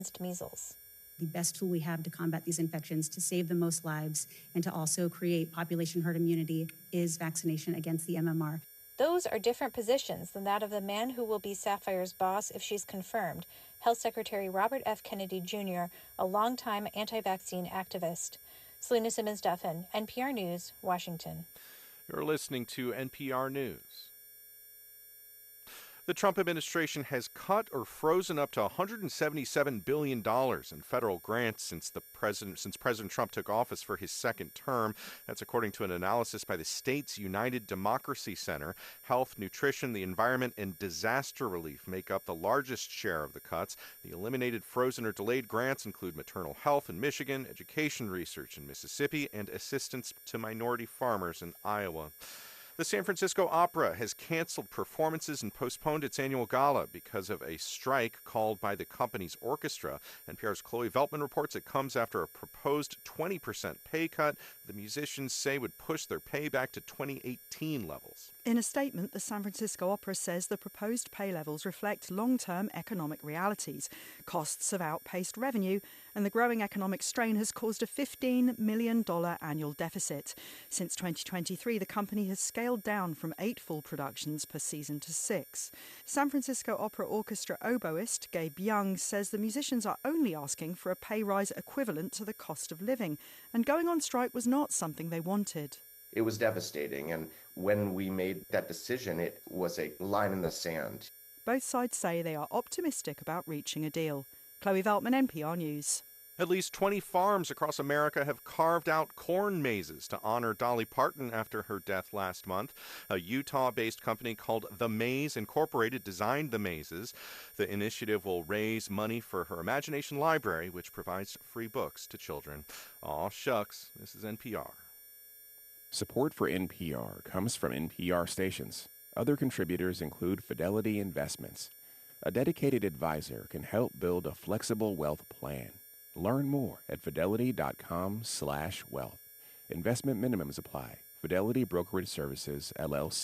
measles. The best tool we have to combat these infections, to save the most lives, and to also create population herd immunity is vaccination against the MMR. Those are different positions than that of the man who will be Sapphire's boss if she's confirmed, Health Secretary Robert F. Kennedy Jr., a longtime anti-vaccine activist. Selena Simmons-Duffin, NPR News, Washington. You're listening to NPR News. The Trump administration has cut or frozen up to $177 billion in federal grants since President Trump took office for his second term. That's according to an analysis by the state's United Democracy Center. Health, nutrition, the environment, and disaster relief make up the largest share of the cuts. The eliminated, frozen, or delayed grants include maternal health in Michigan, education research in Mississippi, and assistance to minority farmers in Iowa. The San Francisco Opera has canceled performances and postponed its annual gala because of a strike called by the company's orchestra. NPR's Chloe Veltman reports it comes after a proposed 20% pay cut the musicians say would push their pay back to 2018 levels. In a statement, the San Francisco Opera says the proposed pay levels reflect long-term economic realities. Costs have outpaced revenue, and the growing economic strain has caused a $15 million annual deficit. Since 2023, the company has scaled down from 8 full productions per season to 6. San Francisco Opera Orchestra oboist Gabe Young says the musicians are only asking for a pay rise equivalent to the cost of living, and going on strike was not something they wanted. It was devastating, and when we made that decision, it was a line in the sand. Both sides say they are optimistic about reaching a deal. Chloe Veltman, NPR News. At least 20 farms across America have carved out corn mazes to honor Dolly Parton after her death last month. A Utah-based company called The Maze Incorporated designed the mazes. The initiative will raise money for her Imagination Library, which provides free books to children. Aw, shucks. This is NPR. Support for NPR comes from NPR stations. Other contributors include Fidelity Investments. A dedicated advisor can help build a flexible wealth plan. Learn more at fidelity.com/wealth. Investment minimums apply. Fidelity Brokerage Services, LLC.